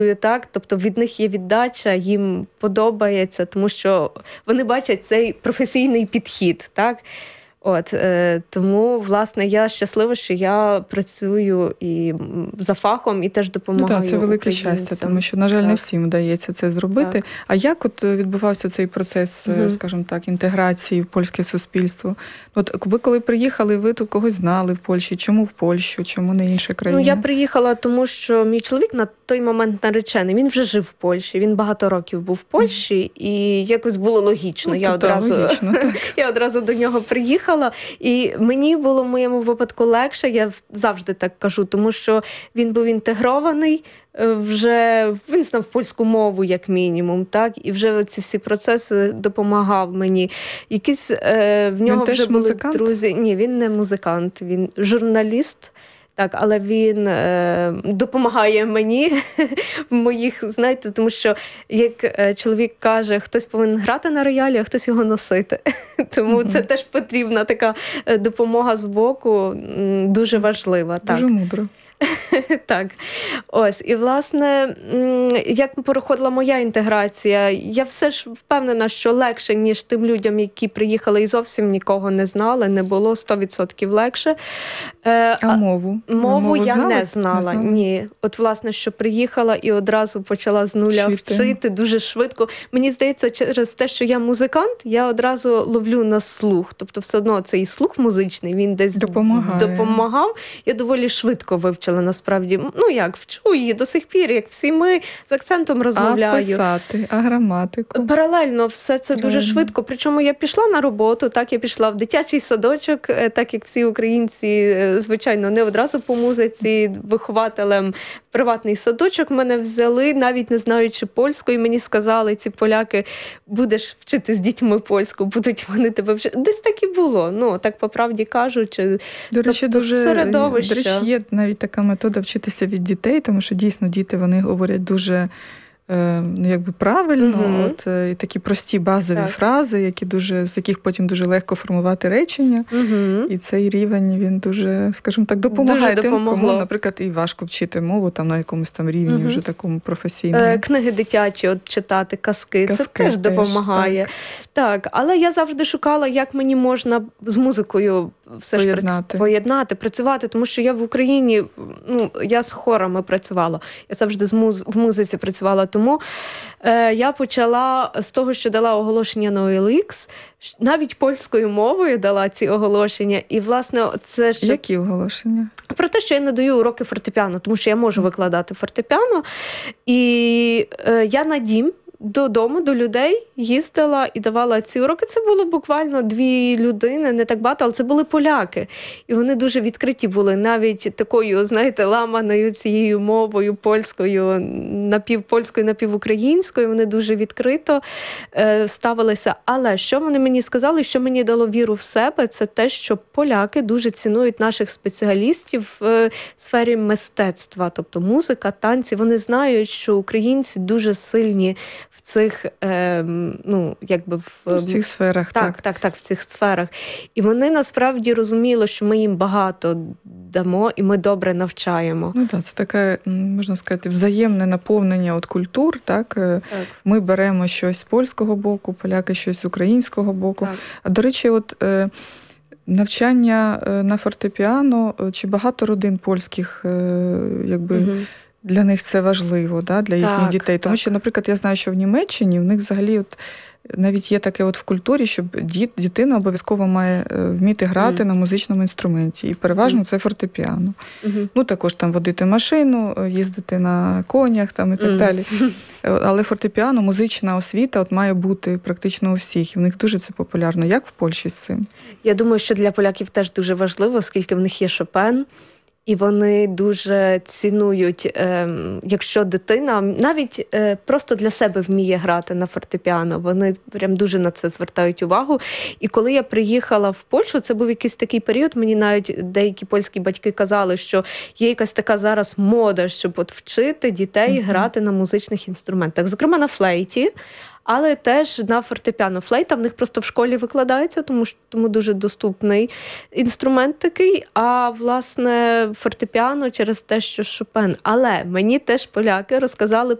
Так, тобто від них є віддача, їм подобається, тому що вони бачать цей професійний підхід, так? Тому, власне, я щаслива, що я працюю і за фахом, і теж допомагаю це велике українцям. щастя, тому що, на жаль, не всім вдається це зробити. Так. А як відбувався цей процес, скажімо так, інтеграції в польське суспільство? Ви коли приїхали, ви тут когось знали в Польщі? Чому в Польщу, чому не інша країна? Я приїхала, тому що мій чоловік на той момент наречений, він вже жив в Польщі, він багато років був в Польщі, і якось було логічно. Я одразу до нього приїхала. І мені було в моєму випадку легше, я завжди так кажу, тому що він був інтегрований, він знав польську мову, як мінімум, так, і вже ці всі процеси допомагав мені. В нього вже були музикант? Друзі. Ні, він не музикант, він журналіст. Так, але він допомагає мені в моїх, знаєте, тому що, як чоловік каже, хтось повинен грати на роялі, а хтось його носити. Тому це теж потрібна така допомога з боку, дуже важлива. Дуже мудро. Так. І, власне, як проходила моя інтеграція, я все ж впевнена, що легше, ніж тим людям, які приїхали і зовсім нікого не знали, не було 100% легше. А мову? Мову я не знала. Ні. Власне, що приїхала і одразу почала з нуля вчити дуже швидко. Мені здається, через те, що я музикант, я одразу ловлю на слух. Тобто все одно цей слух музичний, він десь допомагав. Я доволі швидко вивчила. Насправді, вчу її до сих пір, як всі ми, з акцентом розмовляю. А писати, а граматику? Паралельно все це дуже швидко. Причому я пішла на роботу, так, я пішла в дитячий садочок, так як всі українці, звичайно, не одразу по музиці, вихователем в приватний садочок мене взяли, навіть не знаючи польську, і мені сказали, ці поляки, будеш вчити з дітьми польську, будуть вони тебе вчити. Десь так і було, так по правді кажучи. До речі, середовище. До речі, є навіть така метода вчитися від дітей, тому що дійсно діти, вони говорять дуже правильно, і такі прості базові фрази, з яких потім дуже легко формувати речення. І цей рівень, він дуже, скажімо так, допомагає тим, кому, наприклад, і важко вчити мову там на якомусь там рівні вже такому професійному. Книги дитячі читати, казки, це теж допомагає. Так, але я завжди шукала, як мені можна з музикою все ж поєднати, працювати, тому що я в Україні, я з хорами працювала, я завжди в музиці працювала, тому я почала з того, що дала оголошення на OLX, навіть польською мовою дала ці оголошення, і, власне, це ж... Які оголошення? Про те, що я надаю уроки фортепіано, тому що я можу викладати фортепіано, і я на дім, додому, до людей їздила і давала ці уроки. Це було буквально 2 людини, не так багато, але це були поляки. І вони дуже відкриті були, навіть такою, знаєте, ламаною цією мовою, польською, напівпольською, напівукраїнською. Вони дуже відкрито ставилися. Але що вони мені сказали, що мені дало віру в себе, це те, що поляки дуже цінують наших спеціалістів в сфері мистецтва, тобто музика, танці. Вони знають, що українці дуже сильні в цих, в цих сферах. Так, в цих сферах. І вони насправді розуміли, що ми їм багато дамо і ми добре навчаємо. Це таке, можна сказати, взаємне наповнення культур, так? Ми беремо щось з польського боку, поляки щось з українського боку. Так. А, до речі, навчання на фортепіано, чи багато родин польських, для них це важливо, для їхніх дітей. Тому що, наприклад, я знаю, що в Німеччині в них взагалі навіть є таке в культурі, що дитина обов'язково має вміти грати на музичному інструменті. І переважно це фортепіано. Також там водити машину, їздити на конях там, і так далі. Але фортепіано, музична освіта має бути практично у всіх. І в них дуже це популярно. Як в Польщі з цим? Я думаю, що для поляків теж дуже важливо, оскільки в них є Шопен. І вони дуже цінують, якщо дитина навіть просто для себе вміє грати на фортепіано, вони прям дуже на це звертають увагу. І коли я приїхала в Польщу, це був якийсь такий період, мені навіть деякі польські батьки казали, що є якась така зараз мода, щоб вчити дітей грати на музичних інструментах. Зокрема, на флейті. але теж на фортепіано. Флейта в них просто в школі викладається, тому дуже доступний інструмент такий, а, власне, фортепіано через те, що Шопен. Але мені теж поляки розказали